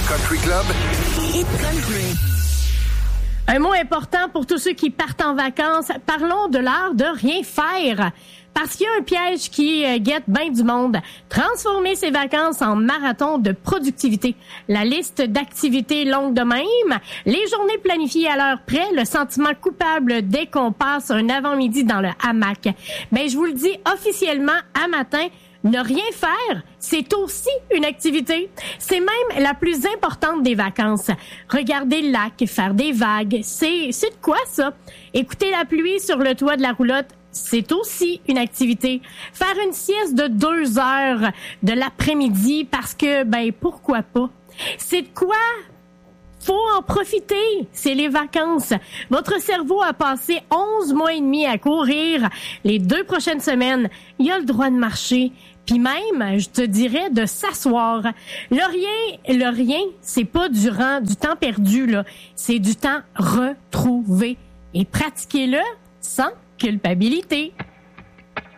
Country Club, Hit Country. Un mot important pour tous ceux qui partent en vacances. Parlons de l'art de rien faire. Parce qu'il y a un piège qui guette bien du monde. Transformer ses vacances en marathon de productivité. La liste d'activités longue de même. Les journées planifiées à l'heure près. Le sentiment coupable dès qu'on passe un avant-midi dans le hamac. Ben, je vous le dis officiellement à matin. Ne rien faire, c'est aussi une activité. C'est même la plus importante des vacances. Regarder le lac, faire des vagues, c'est de quoi ça? Écouter la pluie sur le toit de la roulotte, c'est aussi une activité. Faire une sieste de 2 heures de l'après-midi parce que, ben, pourquoi pas? C'est de quoi? Faut en profiter, c'est les vacances. Votre cerveau a passé 11 mois et demi à courir. Les 2 prochaines semaines, il a le droit de marcher. Puis même, je te dirais, de s'asseoir. Le rien, c'est pas du temps perdu, là. C'est du temps retrouvé. Et pratiquez-le sans culpabilité.